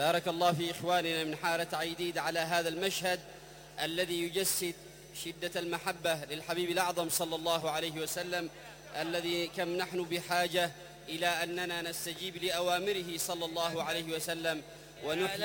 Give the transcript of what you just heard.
بارك الله في إخواننا من حارة عيديد على هذا المشهد الذي يجسد شدة المحبة للحبيب الأعظم صلى الله عليه وسلم، الذي كم نحن بحاجة إلى أننا نستجيب لأوامره صلى الله عليه وسلم ونحيي